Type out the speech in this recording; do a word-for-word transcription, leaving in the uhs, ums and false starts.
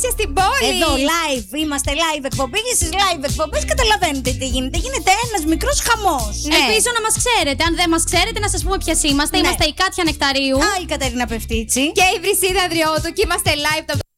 κορίτσια στην πόλη. Εδώ live, είμαστε live εκπομπή και στις live εκπομπές καταλαβαίνετε τι γίνεται. Γίνεται ένας μικρός χαμός. Ναι. Ελπίζω να μας ξέρετε. Αν δεν μας ξέρετε, να σας πούμε ποιες είμαστε. Ναι. Είμαστε η Κάτια Νεκταρίου. Α, η Κατερίνα Πευτίτσι. Και η Βρυσίδα Αδριώτου. Και είμαστε live το